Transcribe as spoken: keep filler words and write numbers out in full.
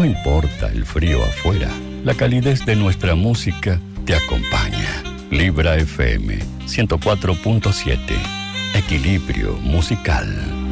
No importa el frío afuera, la calidez de nuestra música te acompaña. Libra F M ciento cuatro punto siete. Equilibrio musical.